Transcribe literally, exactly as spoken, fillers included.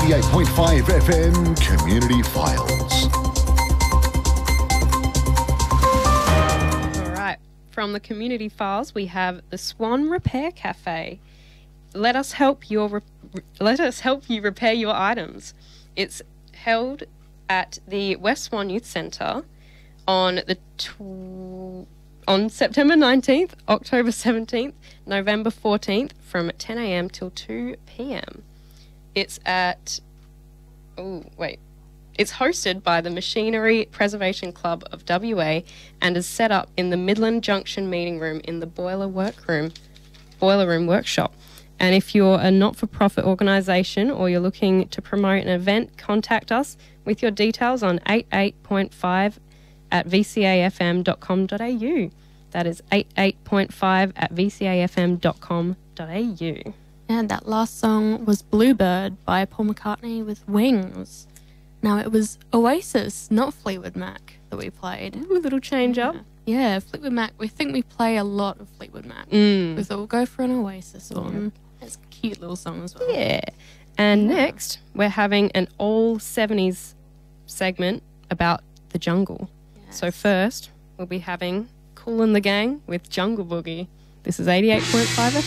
eighty-eight point five F M Community Files. All right. From the Community Files, we have the Swan Repair Cafe. Let us help your re- let us help you repair your items. It's held at the West Swan Youth Centre on the tw- on September nineteenth, October seventeenth, November fourteenth from ten a.m. till two p.m. It's at oh wait. It's hosted by the Machinery Preservation Club of W A and is set up in the Midland Junction meeting room in the Boiler Workroom, Boiler Room Workshop. And if you're a not-for-profit organisation or you're looking to promote an event, contact us with your details on eighty-eight point five at v c a f m dot com dot a u. That is eighty-eight point five at v c a f m dot com dot a u. And that last song was Bluebird by Paul McCartney with Wings. Now, it was Oasis, not Fleetwood Mac, that we played. Ooh, a little change yeah. up. Yeah, Fleetwood Mac. We think we play a lot of Fleetwood Mac. Mm. We thought we'll go for an Oasis one. It's a cute little song as well. Yeah. And Yeah. next, we're having an all seventies segment about the jungle. Yes. So first, we'll be having Kool and the Gang with Jungle Boogie. This is eighty-eight point five